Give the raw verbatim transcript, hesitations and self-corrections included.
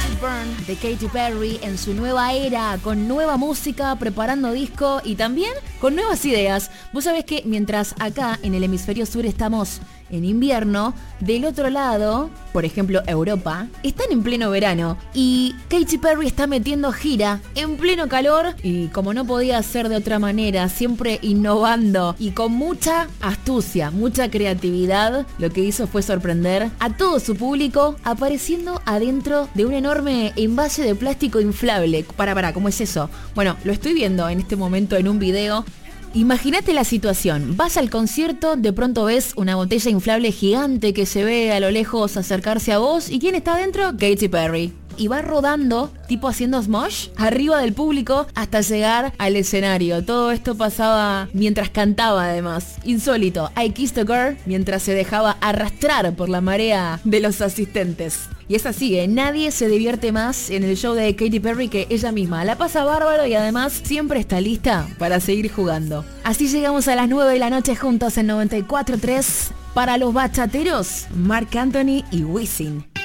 Burn de Katy Perry en su nueva era, con nueva música, preparando disco y también con nuevas ideas. Vos sabés que mientras acá en el hemisferio sur estamos en invierno, del otro lado, por ejemplo Europa, están en pleno verano y Katy Perry está metiendo gira en pleno calor y como no podía ser de otra manera, siempre innovando y con mucha astucia, mucha creatividad, lo que hizo fue sorprender a todo su público apareciendo adentro de un enorme envase de plástico inflable. Para, para, ¿cómo es eso? Bueno, lo estoy viendo en este momento en un video. Imagínate la situación, vas al concierto, de pronto ves una botella inflable gigante que se ve a lo lejos acercarse a vos, ¿y quién está adentro? Katy Perry. Y va rodando, tipo haciendo smosh, arriba del público hasta llegar al escenario. Todo esto pasaba mientras cantaba además. Insólito, I Kissed a Girl, mientras se dejaba arrastrar por la marea de los asistentes. Y es así, ¿eh? Nadie se divierte más en el show de Katy Perry que ella misma. La pasa bárbaro y además siempre está lista para seguir jugando. Así llegamos a las nueve de la noche juntos en noventa y cuatro punto tres. Para los bachateros, Marc Anthony y Wisin.